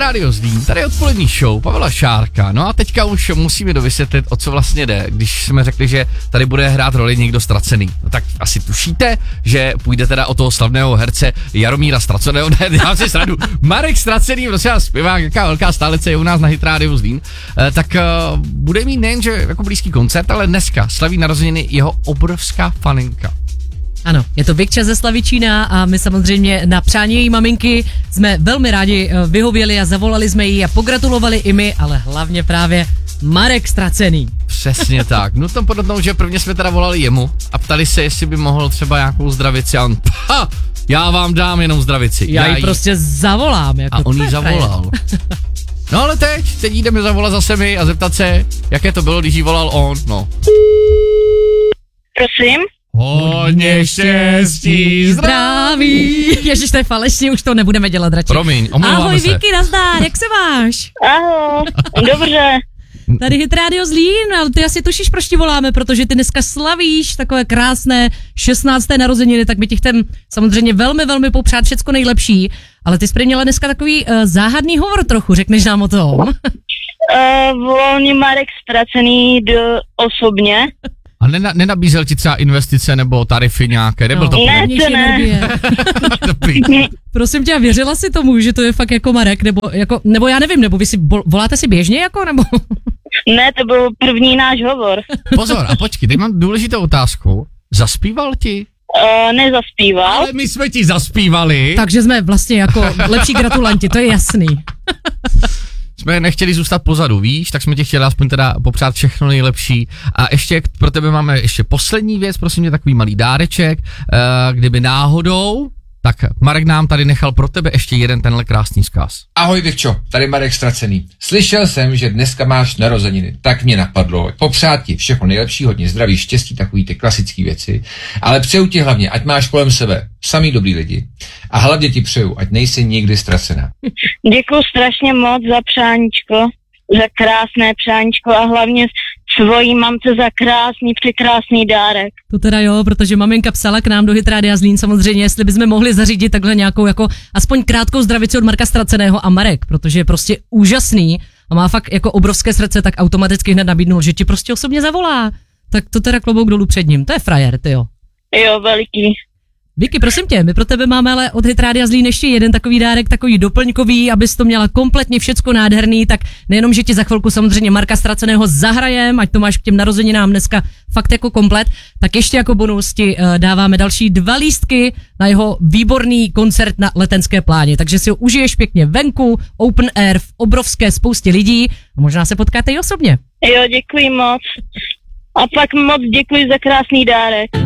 Rádio Zlín, tady odpolední show Pavla Šárka. No a teďka už musíme dovysvětlit, o co vlastně jde. Když jsme řekli, že tady bude hrát roli někdo ztracený, no tak asi tušíte, že půjde teda o toho slavného herce Jaromíra Ztraceného, ne, já si sradu, Marek Ztracený, prostě zpěvák, jaká velká stálice je u nás na Hit Rádiu Zlín, tak bude mít nejenže jako blízký koncert, ale dneska slaví narozeniny jeho obrovská faninka. Ano, je to Vikča ze Slavičína a my samozřejmě na přání její maminky jsme velmi rádi vyhověli a zavolali jsme jí a pogratulovali i my, ale hlavně právě Marek Ztracený. Přesně tak. No to podotknout, že prvně jsme teda volali jemu a ptali se, jestli by mohl třeba nějakou zdravici a on, já vám dám jenom zdravici. Já jí prostě zavolám. Jako a on jí zavolal. No ale teď jdeme zavolat zase my a zeptat se, jaké to bylo, když jí volal on, no. Prosím? Hodně štěstí, zdraví. Ježiš, to je falešně, už to nebudeme dělat radši. Promiň, omlouváme Ahoj, se. Vicky, nazdar, jak se máš? Ahoj, dobře. Tady Hit Radio Zlín, ale ty asi tušíš, proč ti voláme, protože ty dneska slavíš takové krásné 16. narozeniny, tak my ti chcem samozřejmě velmi, velmi popřát všecko nejlepší, ale ty jsi měla dneska takový záhadný hovor trochu, řekneš nám o tom? Volal mě Marek Ztracený osobně. A nenabízel ti třeba investice nebo tarify nějaké, nebyl to Ne, to ne. Prosím tě, a věřila jsi tomu, že to je fakt jako Marek, nebo já nevím, nebo vy si voláte si běžně jako, nebo? Ne, to byl první náš hovor. Pozor, a počkej, teď mám důležitou otázku. Zaspíval ti? Nezaspíval. Ale my jsme ti zaspívali. Takže jsme vlastně jako lepší gratulanti, to je jasný. Jsme nechtěli zůstat pozadu, víš, tak jsme ti chtěli aspoň teda popřát všechno nejlepší. A ještě pro tebe máme ještě poslední věc, prosím tě, takový malý dáreček, kdyby náhodou, tak Marek nám tady nechal pro tebe ještě jeden tenhle krásný vzkaz. Ahoj Vikčo, tady Marek Ztracený. Slyšel jsem, že dneska máš narozeniny, tak mě napadlo popřát ti všechno nejlepší, hodně zdraví, štěstí, takový ty klasické věci, ale přeju ti hlavně, ať máš kolem sebe samý dobrý lidi a hlavně ti přeju, ať nejsi nikdy ztracená. Děkuju strašně moc za přáníčko, za krásné přáníčko a hlavně svojí mamce za překrásný dárek. To teda jo, protože maminka psala k nám do Hit Rádia Zlín samozřejmě, jestli bychom mohli zařídit takhle nějakou jako aspoň krátkou zdravici od Marka Ztraceného a Marek, protože je prostě úžasný a má fakt jako obrovské srdce, tak automaticky hned nabídnul, že ti prostě osobně zavolá. Tak to teda klobouk dolů před ním, to je frajer, ty jo. Jo, veliký. Vicky, prosím tě, my pro tebe máme ale od Hit Rádia Zlín ještě jeden takový dárek, takový doplňkový, abys to měla kompletně všecko nádherný, tak nejenom, že ti za chvilku samozřejmě Marka Ztraceného zahrajem, ať to máš k těm narozeninám dneska fakt jako komplet, tak ještě jako bonus ti dáváme další 2 lístky na jeho výborný koncert na Letenské pláni, takže si ho užiješ pěkně venku, open air, v obrovské spoustě lidí a možná se potkáte i osobně. Jo, děkuji moc. A pak moc děkuji za krásný dárek.